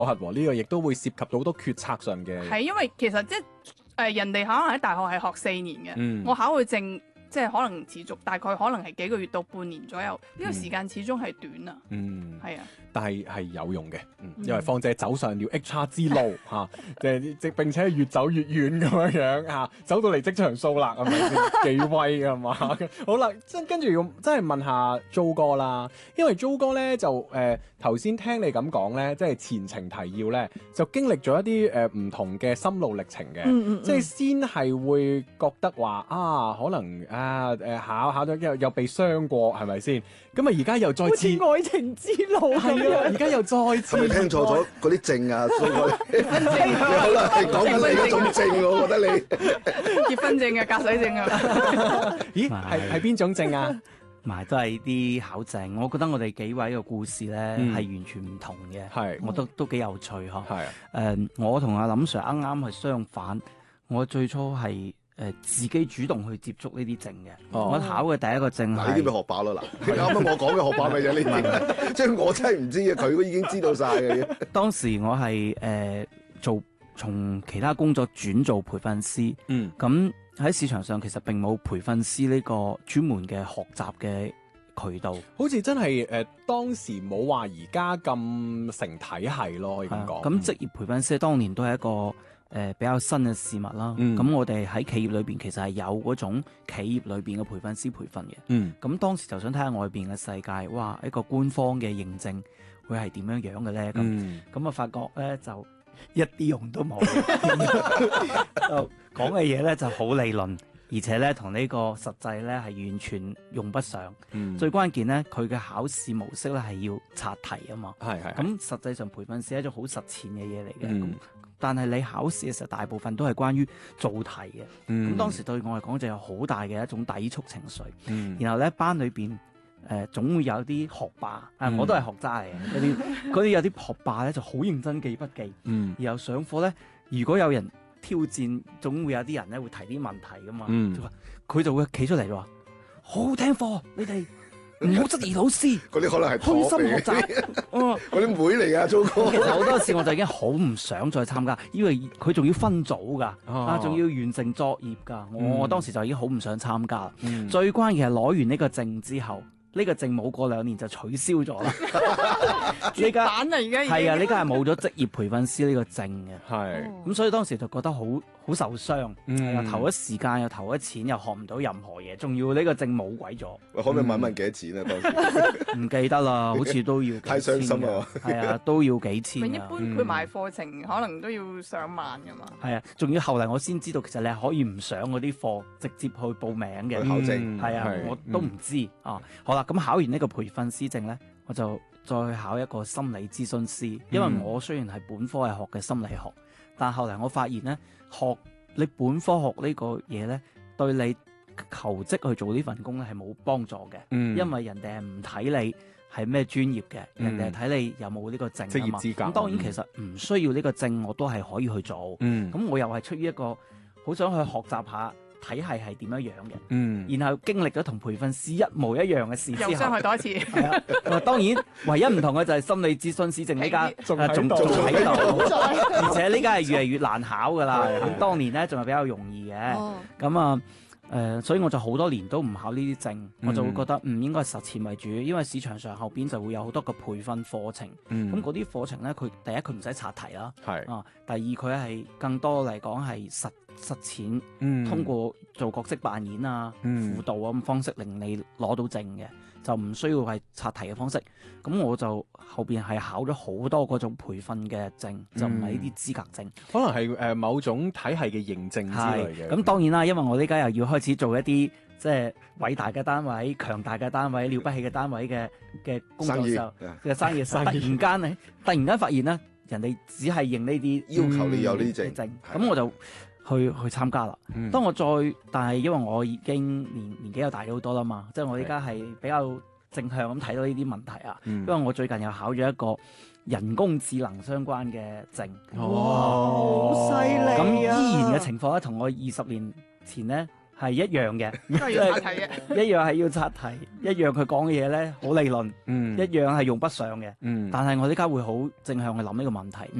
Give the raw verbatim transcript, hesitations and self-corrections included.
核喎，呢個亦都會涉及到好多決策上嘅。 係因為其實即係誒人哋可能喺大學係學四年嘅， 嗯我考個證即係可能持續大概可能係幾個月到半年左右，呢、個時間始終係短啊。 嗯， 係啊， 但係係有用嘅，嗯，因為芳姐走上了 H R 之路嚇，即係即並且越走越遠咁樣樣嚇，走到嚟職場數啦，係咪先？幾威㗎嘛？好啦，真跟住要真係問下 Jo 哥啦，因為 Jo 哥咧就誒頭先聽你咁講咧，即係前情提要咧，就經歷咗一啲誒唔同嘅心路歷程嘅， 嗯嗯即係先係會覺得話啊，可能啊誒考考咗又又被傷過，係咪先？咁啊而家又再好次似愛情之路咁係啊，而樣。 家又再次係咪聽錯咗嗰啲證啊？所以我你可能係講緊另一種證，我覺得你結婚證啊，隔水證啊， 咦，係係邊種證啊？ 埋都係啲考證，我覺得我哋幾位嘅故事咧係、 嗯完全唔同嘅， 係我都都幾有趣嗬。 係啊， 誒、我同阿林 Sir 啱啱係相反，我最初係誒、呃自己主動去接觸呢啲證嘅。 哦我考嘅第一個證嗱，呢啲咪係學霸咯嗱，你啱啱我講嘅學霸咪就係呢啲，即係我真係唔知嘅，佢都已經知道晒嘅。 當時我係誒、呃做從其他工作轉做培訓師， 嗯咁喺市場上其實並冇培訓師呢個專門嘅學習嘅渠道。 好似真係誒、呃、當時冇話而家咁成體系咯，可以咁係啊講。 咁職業培訓師當年都係一個誒、呃比較新嘅事物啦。咁、 嗯我哋喺企業裏邊其實係有嗰種企業裏邊嘅培訓師培訓嘅。 嗯咁當時就想睇下外邊嘅世界，哇！一個官方嘅認證會係點樣樣嘅咧？咁嗯咁啊，發覺咧就一啲用都冇，就講嘅嘢咧就好理論，而且咧同呢個實際咧係完全用不上。 嗯最關鍵咧，佢嘅考試模式咧係要刷題啊嘛。 係係咁實際上培訓師係一種好實踐嘅嘢嚟嘅。 嗯咁但係你考試嘅時候，大部分都係關於做題嘅。咁、 嗯當時對我嚟講就有好大嘅一種抵觸情緒。 嗯然後咧班裏邊誒、呃、總會有啲學霸，啊、 嗯我都係學渣嚟嘅，嗰啲嗰啲有啲學霸咧就好認真記筆記， 嗯然後上課咧如果有人挑戰，總會有啲人咧會提啲問題噶嘛， 嗯就話佢就會企出嚟就話好好聽課，你哋唔好質疑老師， 嗰啲可能係虛心學托嚟嘅， 習。哦嗰啲妹嚟㗎，糟糕。 其實好多次我就已經好唔想再參加，因為佢仲要分組㗎， 哦啊仲要完成作業㗎，我、 嗯我當時就已經好唔想參加啦。 嗯最關鍵係攞完呢個證之後，呢、個證冇過兩年就取消咗啦。呢家蛋啊而家已經係啊，呢家係冇咗職業培訓師呢個證嘅。 係咁所以當時就覺得好好受傷， 嗯又投咗時間，又投咗錢，又學唔到任何嘢，仲要呢個證冇鬼咗， 喂可唔可以問問幾多錢啊？當時唔記得啦，好似都要幾太傷心啦千㗎係啊，都要幾千㗎。 一般佢賣課程可能都要上萬噶嘛。 係啊，仲要後嚟我先知道，其實你係可以唔上嗰啲課，直接去報名嘅去考證嗯係啊係， 我都唔知啊。好啦，咁考完呢個培訓師證呢，我就再去考一個心理諮詢師。因為我雖然係本科係學嘅心理學，但後嚟我發現呢，學你本科學呢個嘢呢，對你求職去做呢份工咧係冇幫助嘅， 嗯因為人哋係唔睇你係咩專業嘅， 嗯人哋係睇你有冇呢個證啊嘛。 職業資格咁當然其實唔需要呢個證，我都係可以去做。 嗯咁我又係出於一個好想去學習下體系係點樣樣嘅， 嗯然後經歷咗同培訓師一模一樣嘅事又之後， 傷害多一次， 係啊，咁啊當然唯一唔同嘅就係心理諮詢師證呢家仲啊仲喺度仲喺度， 在而且呢家係越嚟越難考噶啦。 係係咁當年咧仲係比較容易嘅， 哦咁啊。誒、所以我就好多年都唔考呢啲證， 嗯我就會覺得唔應該實踐為主，因為市場上後邊就會有好多個培訓課程， 嗯咁嗰啲課程咧，佢第一佢唔使刷題啦， 係啊，第二佢係更多嚟講係實實踐， 嗯通過做角色扮演啊、 嗯輔導啊咁方式令你攞到證嘅，就唔需要係刷題嘅方式。咁我就後邊係考咗好多嗰種培訓嘅證，就唔係呢啲資格證。 可能係誒某種體系嘅認證之類嘅。 咁當然啦，因為我呢家又要開始做一啲即係偉大嘅單位、強大嘅單位、了不起嘅單位嘅嘅工作生意時候嘅生意，突生意然間咧，突然間發現咧，人哋只係認呢啲要求你有呢啲證， 證，咁我就去去參加啦。 嗯當我再，但係因為我已經年年紀又大咗好多啦嘛，即係我依家係比較正向咁睇到呢啲問題啊。 嗯因為我最近又考咗一個人工智能相關嘅證， 哦好犀利咁依啊！ 然嘅情況咧，同我二十年前咧係一樣嘅， 都係要刷題嘅。 一樣係要刷題，一樣佢講嘅嘢咧好理論， 嗯一樣係用不上嘅。 嗯但係我呢家會好正向去諗呢個問題，